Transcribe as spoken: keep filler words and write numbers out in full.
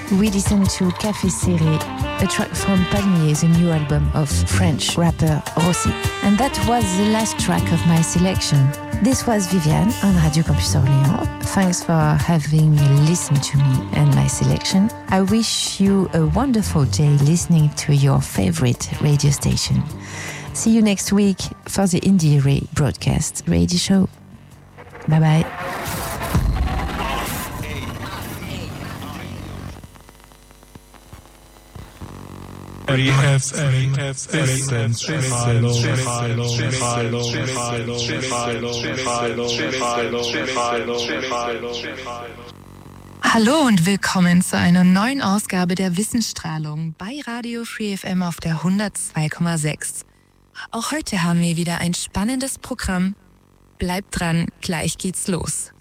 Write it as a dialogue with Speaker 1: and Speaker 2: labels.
Speaker 1: we listened to Café Serré, a track from Palmier, the new album of French rapper Rossi. And that was the last track of my selection. This was Viviane on Radio Campus Orléans. Thanks for having listened to me and my selection. I wish you a wonderful day listening to your favorite radio station. See you next week for the Indie Ray broadcast radio show. Bye bye.
Speaker 2: Hallo und willkommen zu einer neuen Ausgabe der Wissensstrahlung bei Radio Free F M auf der hundertzwei Komma sechs. Auch heute haben wir wieder ein spannendes Programm. Bleibt dran, gleich geht's los.